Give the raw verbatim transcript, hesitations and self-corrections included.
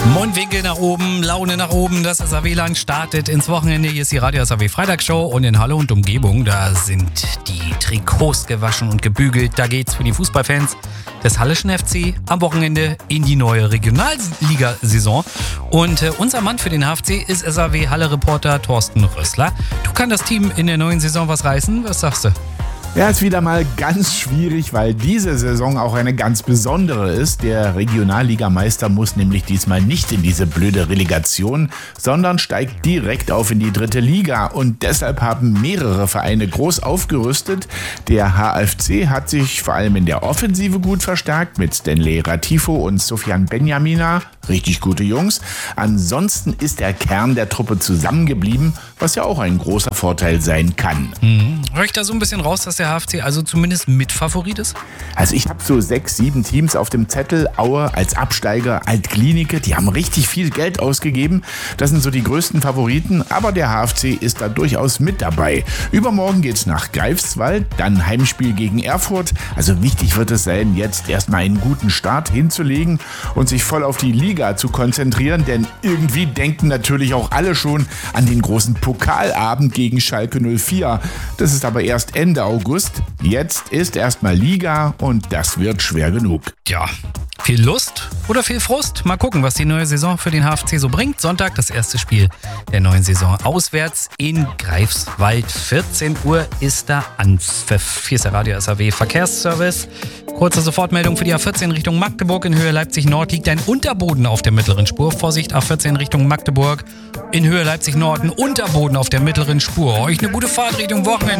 Mundwinkel nach oben, Laune nach oben, das S A W-Land startet ins Wochenende. Hier ist die Radio S A W Freitagsshow und in Halle und Umgebung, da sind die Trikots gewaschen und gebügelt. Da geht's für die Fußballfans des Halleschen F C am Wochenende in die neue Regionalliga-Saison. Und äh, unser Mann für den H F C ist S A W-Halle-Reporter Thorsten Rössler. Du, kann das Team in der neuen Saison was reißen? Was sagst du? Ja, ist wieder mal ganz schwierig, weil diese Saison auch eine ganz besondere ist. Der Regionalligameister muss nämlich diesmal nicht in diese blöde Relegation, sondern steigt direkt auf in die dritte Liga. Und deshalb haben mehrere Vereine groß aufgerüstet. Der H F C hat sich vor allem in der Offensive gut verstärkt mit Stanley Ratifo und Sofian Benjamina. Richtig gute Jungs. Ansonsten ist der Kern der Truppe zusammengeblieben, was ja auch ein großer Vorteil sein kann. Mhm. Hör ich da so ein bisschen raus, dass der H F C also zumindest Mitfavorit ist? Also ich habe so sechs, sieben Teams auf dem Zettel. Aue als Absteiger, Altklinike, die haben richtig viel Geld ausgegeben. Das sind so die größten Favoriten, aber der H F C ist da durchaus mit dabei. Übermorgen geht's nach Greifswald, dann Heimspiel gegen Erfurt. Also wichtig wird es sein, jetzt erstmal einen guten Start hinzulegen und sich voll auf die Liga zu konzentrieren, denn irgendwie denken natürlich auch alle schon an den großen Pokalabend gegen Schalke null vier. Das ist aber erst Ende August. Jetzt ist erstmal Liga und das wird schwer genug. Ja, viel Lust oder viel Frust? Mal gucken, was die neue Saison für den H F C so bringt. Sonntag das erste Spiel der neuen Saison auswärts in Greifswald. vierzehn Uhr ist da Anpfiff. Hier ist der Radio S A W Verkehrsservice. Kurze Sofortmeldung für die A vierzehn Richtung Magdeburg. In Höhe Leipzig-Nord liegt ein Unterboden auf der mittleren Spur. Vorsicht, A vierzehn Richtung Magdeburg. In Höhe Leipzig-Nord ein Unterboden auf der mittleren Spur. Euch eine gute Fahrt Richtung Wochenende.